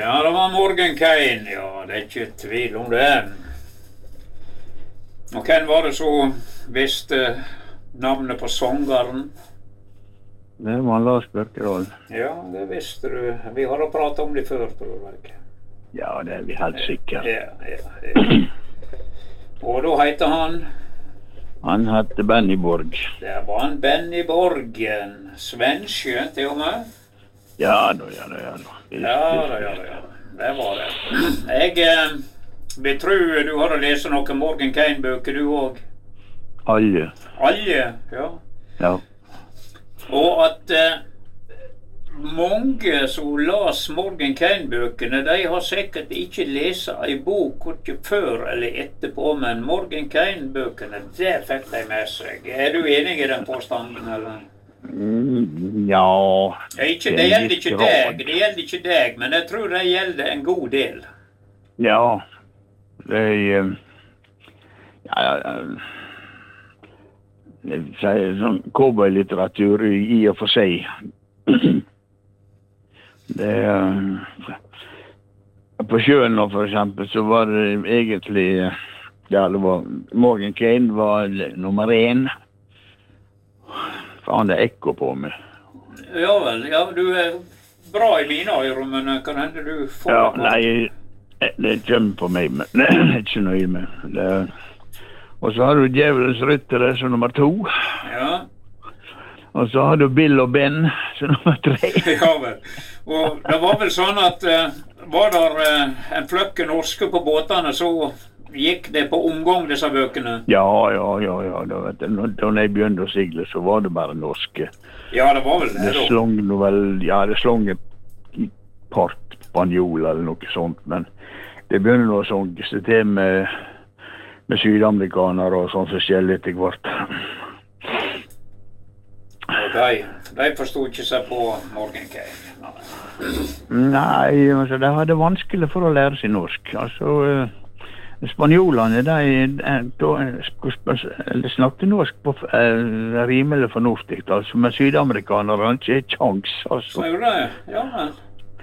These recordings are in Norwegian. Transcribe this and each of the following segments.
Ja, det var Morgan Kane, ja, det ikke tvil om det. Og hvem var det så visste navnet på sangeren? Det var Lars Børkedal. Ja, det visste du. Vi har pratet om det før, tror jeg. Ja, det er vi helt sikkert. Ja. Og da heter han? Han hette Benny Borg. Det var han Benny Borgen. Svenske, til og med? Ja da. Ja. Det var det. Jeg tror du har lest noen Morgan Kane-bøker, du også? Alle. Alle, ja. Ja. Og at mange som las Morgan Kane-bøkene, de har sikkert ikke lest en bok ikke før eller etterpå, men Morgan Kane-bøkene, det fikk de med seg. Er du enig i den påstanden, eller? Ja. Det gjelder ikke deg, men jeg tror det gjelder en god del. Ja. Det er sånn cowboy-litteratur i og for seg. Det på sjøen nå, for eksempel, så var det egentlig Morgan Kane var nummer 1. For han det ekko på meg. Ja vel, ja, du er bra i mine ører, men kan hende du får... Ja, nei, det kommer på meg, men det er ikke nøye med. Og så har du Djevelens ryttere som nummer 2. Ja. Og så har du Bill og Ben som nummer 3. Ja vel. Og det var vel sånn at var der en fløkke norske på båtene, så gikk det på omgang disse bøkene? Ja. Da jeg begynte å sigle, så var det bare norske. Ja, det var vel det da. Det slong et par spanjol eller noe sånt, men det begynner nå å sånge seg til med sydamerikanere og sånn forskjellig etter hvert. Og de forstod ikke seg på Morgan Kane? Nei, altså, de hadde vanskelig for å lære seg norsk. Altså, spanjolene, de snakket norsk på rimelig fornuftig, altså, men sydamerikanere har ikke kjans, altså. Så gjør det, ja, men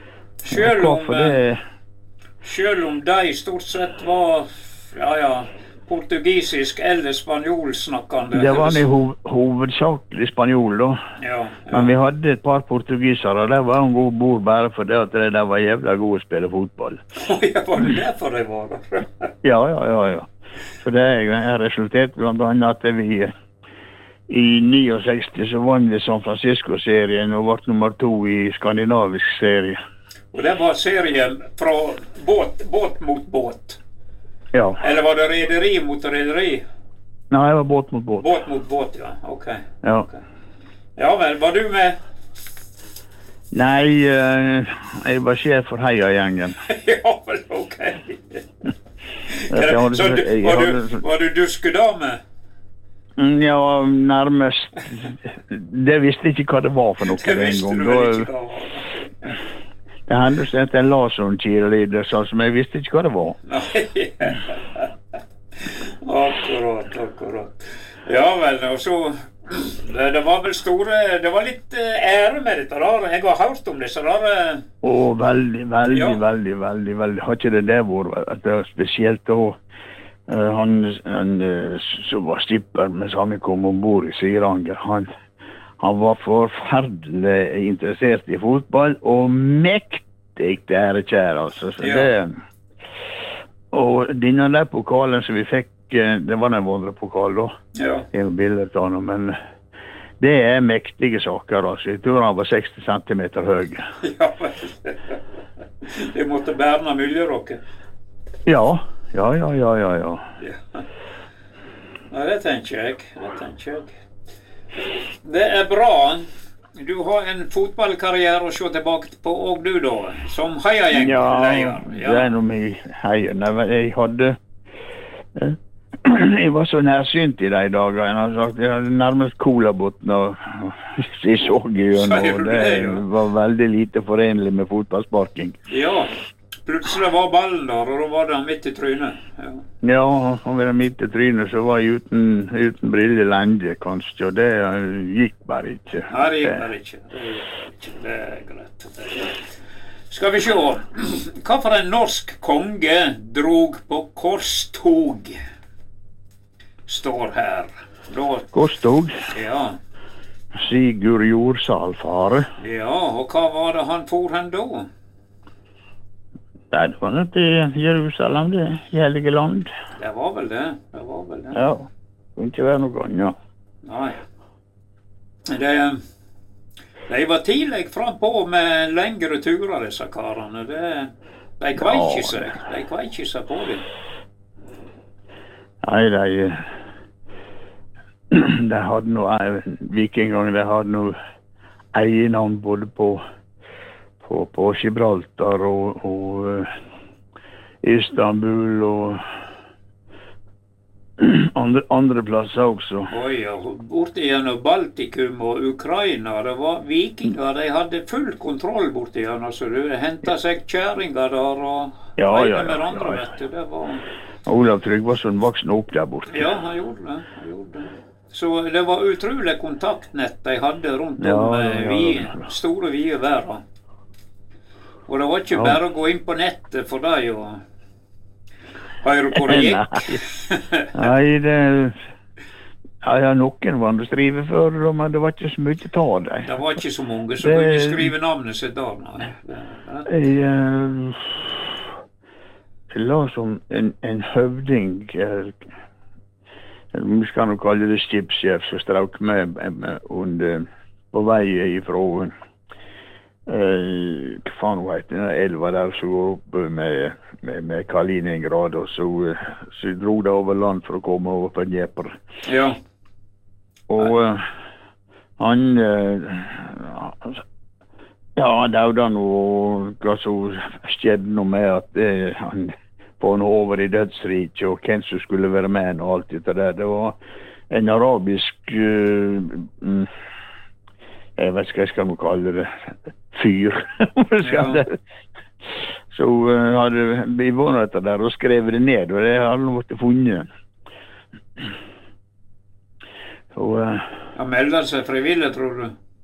selv om de stort sett var, portugisisk eller spanjolsnakkende. Det var hovedsakelig spanjol da. Ja. Men vi hadde et par portugisere, og de var en god bord bare for det at de var jævla gode å spille fotball. Ja, var det derfor de var der? Ja. Så det har resultert blant annet at vi i 69 så vann vi San Francisco-serien og var nummer 2 i skandinavisk serie. Og det var serien fra båt mot båt? Ja. Eller var det rederi mot rederi? Nei, det var båt mot båt. Båt mot båt, ja. Ok. Ja. Okay. Ja vel, var du med? Nei, jeg var sjef for Heia-gjengen. Ja vel, ok. Så var du duskedame? Ja, nærmest. Det visste ikke hva det var for noe den gang. Det visste du vel ikke hva det var? Det hendte seg at jeg la sånn cheerleader, som jeg visste ikke hva det var. Nei, akkurat. Ja vel, og så, det var vel det var litt ære med dette der. Jeg har hørt om disse der. Veldig. Har ikke det vært, at det var spesielt da, han som var stipper med samme kom ombord i Siranger, han var forferdelig interessert i fotball, og mektig ærekjær, altså. Så og denne der pokalen som vi fikk, det var en vandrepokal da. Ja. Det er bildet av noe, men det er mektige saker, altså. Jeg tror han var 60 centimeter høy. Ja, det måtte bære mye dere. Ja. Ja, det tenker jeg. Det er bra. Du har en fotballkarriere å se tilbake på, og du da, som Heia-gjeng. Ja, det er noe med Heia. Jeg var så nærsynt i de dager. Jeg hadde nærmest colabåten og jeg så gjennom, og det var veldig lite forenlig med fotballsparking. Ja. Plutselig var ballen der, og da var det midt i trynet. Ja, han var midt i trynet, så var jeg uten briller lenge, kanskje, og det gikk bare ikke. Nei, det gikk bare ikke. Det er greit. Skal vi se. Hva for en norsk konge drog på korstog? Står her. Korstog? Ja. Sigurd Jorsalfare. Ja, og hva var det han for hen da? Det var nok til Jerusalem, det hellige land. Det var vel det. Ja, det kunne ikke være noe annet. Nei. De var tidlig frampå med lengre turer, disse karene. De kveik ikke seg på det. Nei, de hadde noe, vikingene, de hadde noe eienavn både på Gibraltar og Istanbul og andre plasser også. Oi, ja, borte gjennom Baltikum og Ukraina, det var vikinger, de hadde full kontroll borte gjennom, så du hentet seg kjæringer der og med andre, vet du, det var... Olav Tryggvason voksen opp der borte. Ja, han gjorde det. Så det var utrolig kontaktnett de hadde rundt om store, vide verden. Og det var ikke bare å gå inn på nettet for deg og høre hvor det gikk. Nei, noen var det skrive før, men det var ikke så mye ta deg. Det var ikke så mange som kunne skrive navnet sitt der, nei. Jeg la som en høvding, vi skal nok kalle det skipssjef, som strauk med på vei ifra hva faen vet den elva der som går opp med Kaliningrad, og så dro det over land for å komme over på Dnieper. Ja. Og han døde nå, og hva så skjedde noe med at han på noe over i dødsriket, og hvem som skulle være med og alt det der. Det var en arabisk jeg vet ikke hva jeg skal kalle det, fyr. Så hadde vi vært etter der og skrevet det ned, og det hadde vært funnet. Så, han melder seg frivillig, tror du?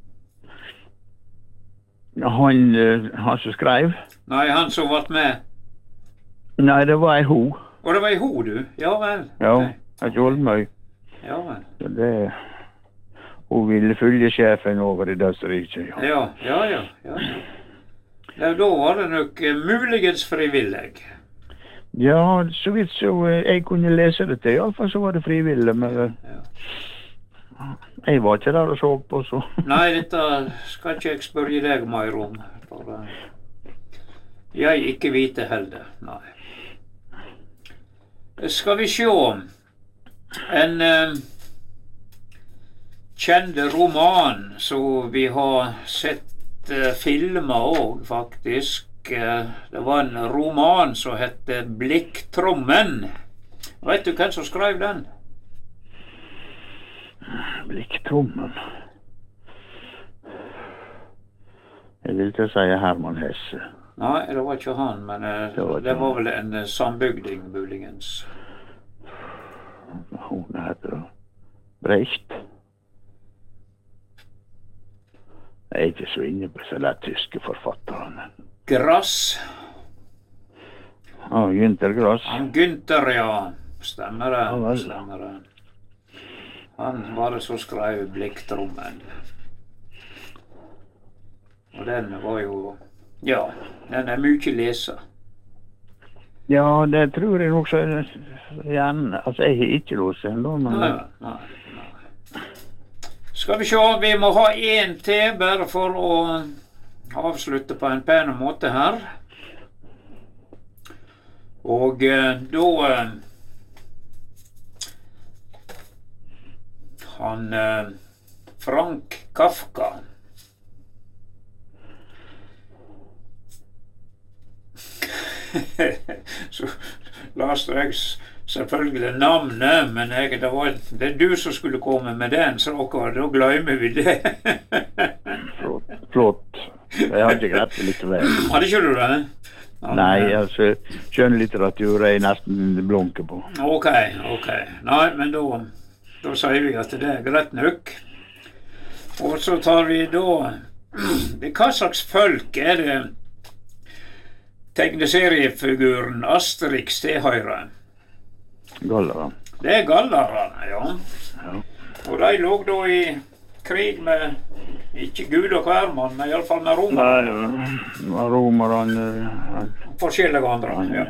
Han som skrev? Nei, han som ble med? Nei, det var en ho. Og det var en ho, du? Ja vel. Ja, jeg gjorde meg. Ja vel. Så det... Hun ville følge sjefen over i dødsriket. Ja. Da var det nok muligens frivillig. Ja, så vidt så jeg kunne lese det til. I alle fall så var det frivillig, men jeg var ikke der og så på, så. Nei, dette skal ikke jeg spørre deg mer om. Jeg ikke vite heller, nei. Skal vi se en... kjente roman, så vi har sett filmer også, faktisk. Det var en roman som hette Blikktrommen. Vet du hvem som skrev den? Blikktrommen? Jeg vil ikke si Herman Hesse. Nei, det var ikke han, men det var vel en sambygding, muligens. Hun heter Brecht. Jeg er ikke så inne på så lett tyske forfatterne. Grass. Günther Grass. Günther, ja. Stemmer det. Han var det som skrev Blikktrommen. Og den var jo... Ja, den mye lesa. Ja, det tror jeg nok så gjerne. Altså, jeg har ikke låst den da, men... Nei. Skal vi se, vi må ha en til, bare for å avslutte på en pen måte her. Og da han Frank Kafka så leste jeg selvfølgelig navnet, men det er du som skulle komme med den saken, da glemmer vi det. Flott. Jeg har ikke greit det litt vel. Hadde ikke du det? Nei, altså, skjønnlitteratur er jeg nesten blunker på. Ok. Nei, men da sier vi at det er greit nok. Og så tar vi da, hva slags folk er det tegneseriefiguren Asterix til høyre. Gallere. Det gallerne, ja. Ja. Og de lå da i krig med, ikke Gud og hvermann, men i alle fall med romerne. Nei, romerne. Forskjellige andre, ja.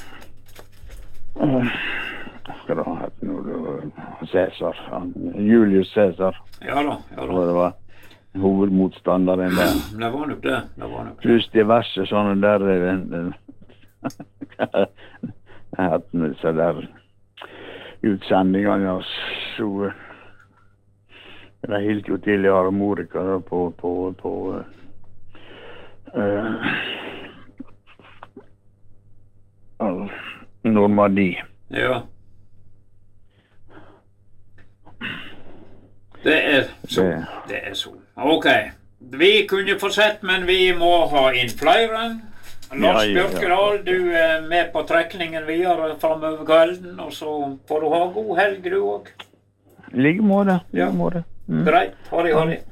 Hva da het nå? Cæsar. Julius Cæsar. Ja da. Det var hovedmotstanderen der. Det var nok det. Pluss diverse sånne der jeg hatt med så der utsendingene så de hilt jo til i Armorika på Normandie. Ja. Det er så. Ok. Vi kunne fortsette, men vi må ha inn flere. Lars Bjørkedal, du er med på trekningen videre fremover kvelden, og så får du ha god helg, du også. Like måte. Greit. Ha det.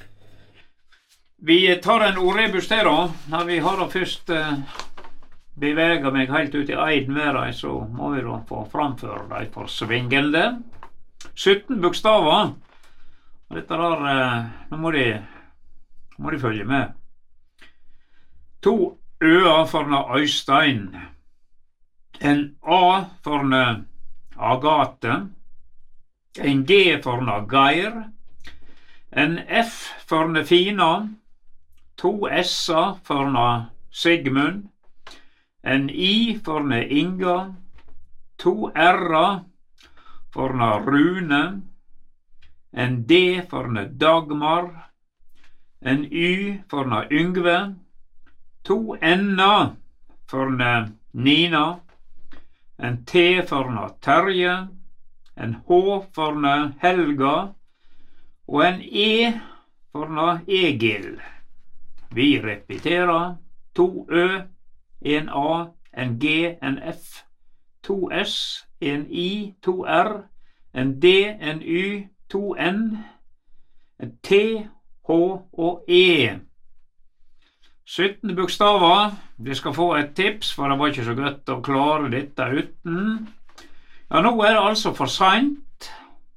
Vi tar en ordrebus til da. Når vi har da først beveget meg helt ut i eiden med deg, så må vi da få framføre deg for svingende. 17 bokstaver. Dette der, nå må de følge med. 2 Øa for Øystein. En A for Agathe. En G for Geir. En F for Fina. 2 S-er for Sigmund. En I for Inga. 2 R-er for Rune. En D for Dagmar. En Y for Yngve. 2 N-er for Nina. En T for Terje. En H for Helga. Og en E for Egil. Vi repeterer. 2 Ø, 1 A, en G, en F. 2 S, en I, 2 R, en D, en Y, 2 N, en T, H og E. 17 bokstaver. Vi skal få et tips, for det var ikke så godt å klare dette uten. Ja, nå er det altså for sent.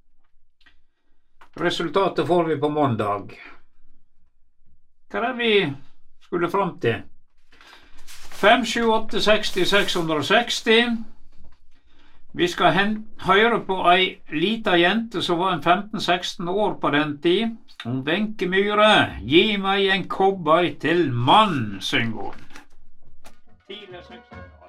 Resultatet får vi på mandag. Hva er det vi skulle fram til? 5, 7, 8, 60, 660. Vi skal høre på ei lita jente som var en 15-16 år på den tid. Om Wenche Myhre, gi meg en cowboy til mann, synger hun. 10 eller 16.